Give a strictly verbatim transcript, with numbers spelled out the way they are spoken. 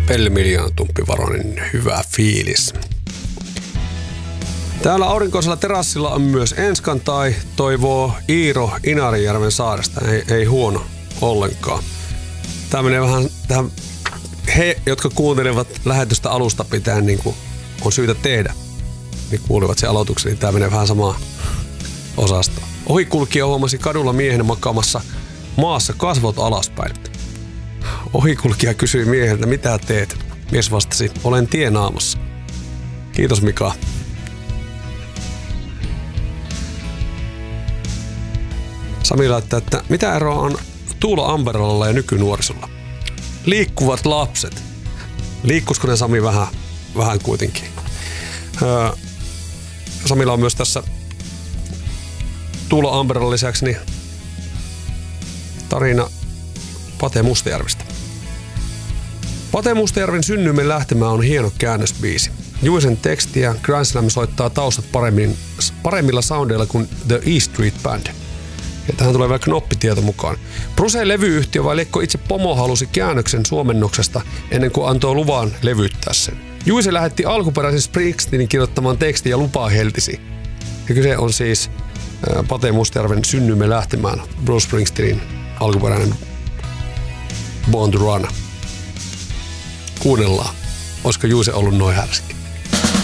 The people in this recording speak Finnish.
Pelli Miljoonatumppivaronen hyvä fiilis. Täällä aurinkoisella terassilla on myös Enskantai, toivoo Iiro Inarijärven saaresta. Ei, ei huono ollenkaan. Tää menee vähän tähän, he, jotka kuuntelevat lähetystä alusta pitäen, niin kuin on syytä tehdä, niin kuulivat sen aloituksen, niin tää menee vähän samaa osastoa. Ohikulkija huomasi kadulla miehen makaamassa maassa kasvot alaspäin. Ohikulkija kysyi mieheltä, mitä teet? Mies vastasi, olen tienaamassa. Kiitos Mika. Sami laittaa, että mitä eroa on Tuula Amberolalla ja nykynuorisolla? Liikkuvat lapset. Liikkusko ne Sami vähän, vähän kuitenkin? Öö, Samilla on myös tässä Tuula Amberolan lisäksi niin tarina Pate Mustajärvestä. Pate Mustajärven Synnymme lähtemään on hieno käännösbiisi. Juisen teksti ja Grand Slam soittaa taustat paremmin, paremmilla soundeilla kuin The E Street Band. Ja tähän tulee vielä knoppitieto mukaan. Bruseen levyyhtiö vai Lekko itse pomo halusi käännöksen suomennoksesta ennen kuin antoi luvan levyttää sen. Juise lähetti alkuperäisen Springsteenin kirjoittamaan tekstin ja lupaa heltisi. Ja kyse on siis äh, Pate Mustajärven Synnymme lähtemään, Bruce Springsteenin alkuperäinen Born to Run. Kuunnellaan. Olisiko Juise ollut noin härski?